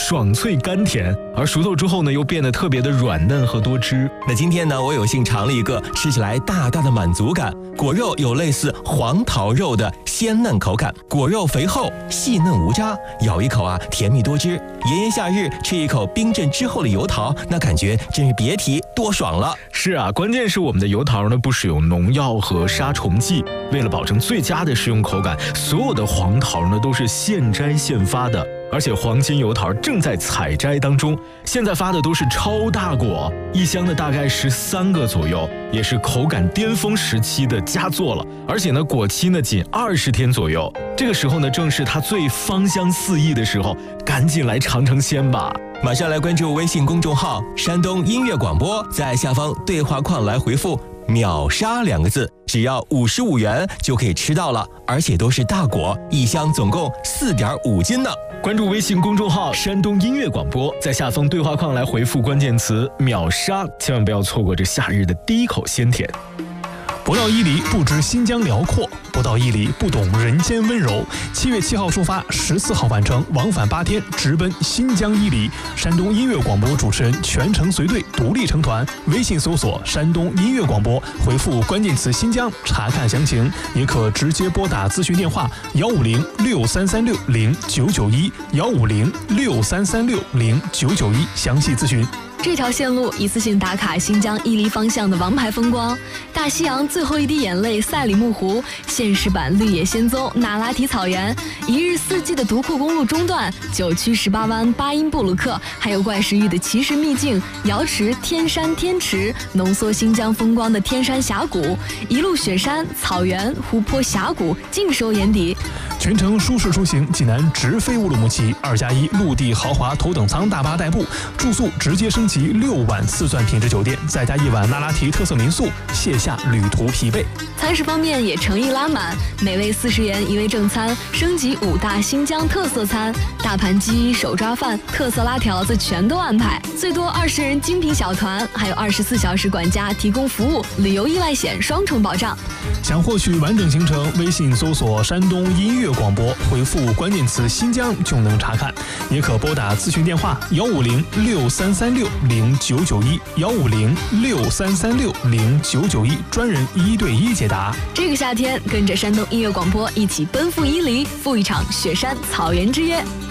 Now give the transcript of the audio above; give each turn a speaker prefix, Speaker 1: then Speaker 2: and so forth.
Speaker 1: 爽脆甘甜，而熟透之后呢，又变得特别的软嫩和多汁。
Speaker 2: 那今天呢，我有幸尝了一个吃起来大大的满足感，果肉有类似黄桃肉的鲜嫩口感，果肉肥厚细嫩无渣，咬一口啊甜蜜多汁。炎炎夏日吃一口冰镇之后的油桃，那感觉真是别提多爽了。
Speaker 1: 是啊，关键是我们的油桃呢不使用农药和杀虫剂，为了保证最佳的食用口感，所有的黄桃呢都是现摘现发的。而且黄金油桃正在采摘当中，现在发的都是超大果，一箱呢大概13个左右，也是口感巅峰时期的佳作了。而且呢，果期呢仅20天左右，这个时候呢正是它最芳香四溢的时候，赶紧来尝尝鲜吧！
Speaker 2: 马上来关注微信公众号山东音乐广播，在下方对话框来回复秒杀2个字，只要55元就可以吃到了，而且都是大果，一箱总共4.5斤呢。
Speaker 1: 关注微信公众号山东音乐广播，在下方对话框来回复关键词秒杀，千万不要错过这夏日的第一口鲜甜。
Speaker 3: 不到伊犁不知新疆辽阔，不到伊犁不懂人间温柔。7月7号出发，14号返程，往返8天，直奔新疆伊犁。山东音乐广播主持人全程随队，独立成团。微信搜索山东音乐广播，回复关键词新疆查看详情，也可直接拨打咨询电话15063360991，15063360991，详细咨询。
Speaker 4: 这条线路一次性打卡新疆伊犁方向的王牌风光，大西洋最后一滴眼泪赛里木湖，现实版绿野仙踪那拉提草原，一日四季的独库公路中段，9曲18湾巴音布鲁克，还有怪石峪的奇石秘境瑶池天山天池，浓缩新疆风光的天山峡谷，一路雪山草原湖泊峡谷尽收眼底。
Speaker 3: 全程舒适出行，济南直飞乌鲁木齐，2+1陆地豪华头等舱大巴代步，住宿直接升级6晚4钻品质酒店，再加1晚那拉提特色民宿，卸下旅途疲惫。
Speaker 4: 餐食方面也诚意拉满，每位40元1位正餐，升级5大新疆特色餐，大盘鸡、手抓饭、特色拉条子全都安排，最多20人精品小团，还有24小时管家提供服务，旅游意外险双重保障。
Speaker 3: 想获取完整行程，微信搜索山东音乐广播，回复关键词新疆就能查看，也可拨打咨询电话15063360991，15063360991，专人1对1解答。
Speaker 4: 这个夏天，跟着山东音乐广播一起奔赴伊犁，赴一场雪山草原之约。